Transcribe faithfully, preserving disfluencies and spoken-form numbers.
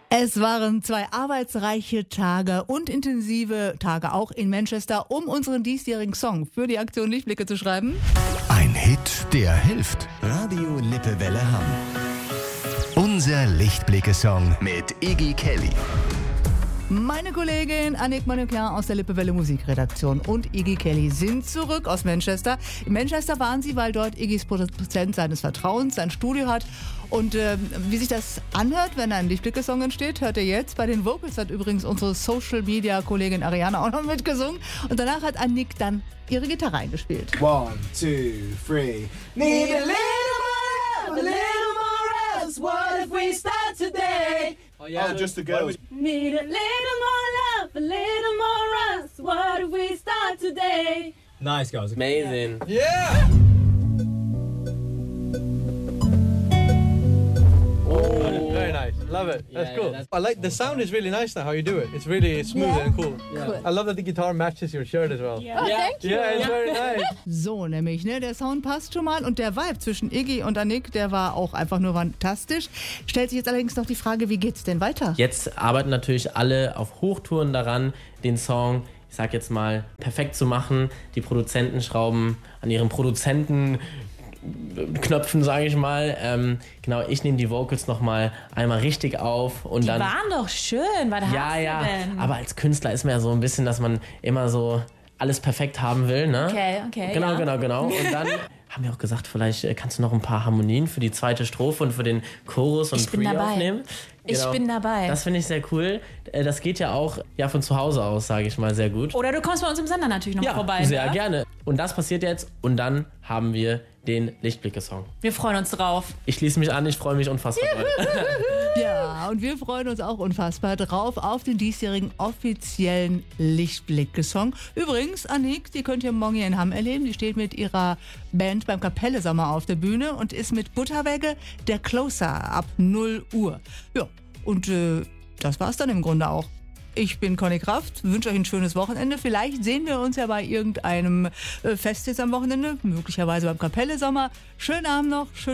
Es waren zwei arbeitsreiche Tage und intensive Tage auch in Manchester, um unseren diesjährigen Song für die Aktion Lichtblicke zu schreiben. Ein Hit, der hilft. Radio Lippewelle Hamm. Unser Lichtblicke-Song mit Iggy Kelly. Meine Kollegin Annick Manukyan aus der Lippewelle Musikredaktion und Iggy Kelly sind zurück aus Manchester. In Manchester waren sie, weil dort Iggys Produzent seines Vertrauens sein Studio hat. Und äh, wie sich das anhört, wenn ein Lichtblicke-Song entsteht, hört ihr jetzt. Bei den Vocals hat übrigens unsere Social-Media-Kollegin Ariana auch noch mitgesungen. Und danach hat Annick dann ihre Gitarre eingespielt. One, two, three. Need a little more love, a little more else. What if we start today? Oh, yeah, oh just the girls. Need a little more love, a little more us. What if we start today? Nice, guys. Amazing. Yeah! Oh, very nice. Love it. That's Yeah, cool. yeah, that's I like the sound is really nice now how you do it. It's really smooth Yeah. and cool. Yeah. I love that the guitar matches your shirt as well. Yeah. Oh, thank you. Yeah, it's very nice. So nämlich, ne? Der Sound passt schon mal und der Vibe zwischen Iggy und Annick, der war auch einfach nur fantastisch. Stellt sich jetzt allerdings noch die Frage, wie geht's denn weiter? Jetzt arbeiten natürlich alle auf Hochtouren daran, den Song, ich sag jetzt mal, perfekt zu machen. Die Produzenten schrauben an ihren Produzenten Knöpfen, sage ich mal. Ähm, genau, ich nehme die Vocals nochmal einmal richtig auf und Die dann. waren doch schön, was ja, hast ja. du denn? Aber als Künstler ist man ja so ein bisschen, dass man immer so alles perfekt haben will, ne? Okay, okay, Genau, ja. genau, genau. Und dann haben wir auch gesagt, vielleicht äh, kannst du noch ein paar Harmonien für die zweite Strophe und für den Chorus und Ich bin Pre dabei. aufnehmen. Ich bin dabei. Das finde ich sehr cool. Äh, Das geht ja auch ja, von zu Hause aus, sage ich mal, sehr gut. Oder du kommst bei uns im Sender natürlich noch Ja, vorbei. sehr ne? gerne. Und das passiert jetzt und dann haben wir den Lichtblicke-Song. Wir freuen uns drauf. Ich schließe mich an, ich freue mich unfassbar. Ja, und wir freuen uns auch unfassbar drauf auf den diesjährigen offiziellen Lichtblicke-Song. Übrigens, Annick, die könnt ihr morgen hier in Hamm erleben. Die steht mit ihrer Band beim Kapelle Sommer auf der Bühne und ist mit Butterwegge der Closer ab null Uhr. Ja, und äh, das war's dann im Grunde auch. Ich bin Conny Kraft, wünsche euch ein schönes Wochenende. Vielleicht sehen wir uns ja bei irgendeinem äh, Fest jetzt am Wochenende, möglicherweise beim Kapelle Sommer. Schönen Abend noch, schön